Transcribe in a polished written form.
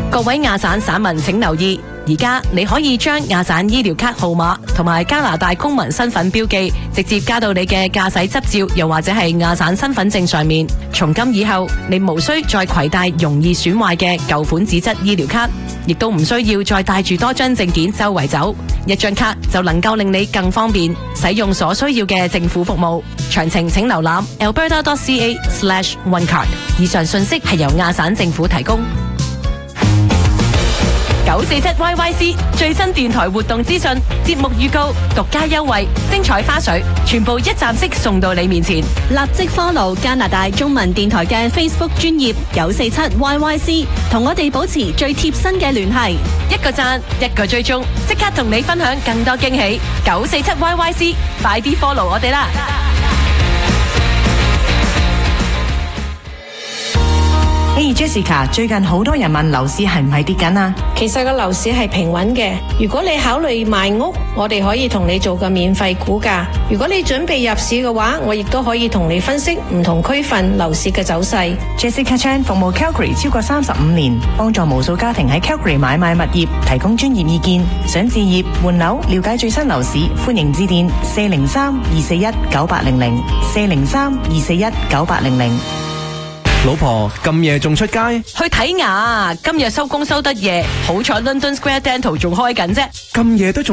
各位亞省省民請留意，而家你可以將亞省醫療卡號碼同埋加拿大公民身份標記直接加到你嘅駕駛執照，又或者係亞省身份證上面。從今以後，你無需再攜帶容易損壞嘅舊款紙質醫療卡，亦都唔需要再帶住多張證件周圍走。一張卡就能夠令你更方便使用所需要嘅政府服務。詳情請瀏覽 alberta.ca/onecard。以上信息係由亞省政府提供。947YYC 最新電台活動資訊、節目預告、獨家優惠、精彩花絮，全部一站式送到你面前。 立即 follow 加拿大中文電台嘅 Facebook 專頁947YYC， 同我哋保持最貼身嘅聯繫。 一個讚，一個追蹤，即刻同你分享更多驚喜。947YYC， 快啲 follow 我哋啦！ Hey Jessica， 最近好多人問樓市係唔係跌緊啊？ 其實個樓市係平穩嘅。如果你考慮賣屋，我哋可以同你做個免費估價。如果你準備入市嘅話，我亦都可以同你分析唔同區份樓市嘅走勢。 Jessica Chan 服務 Calgary 超過35年，幫助無數家庭喺 Calgary 買賣物業，提供專業意見。想置業換樓，了解最新樓市，歡迎致電403-241-9800 403-241-9800。 老婆咁夜仲出街？ 去睇牙，今日收工收得夜，好彩 London Square Dental 仲開緊啫。 咁夜都仲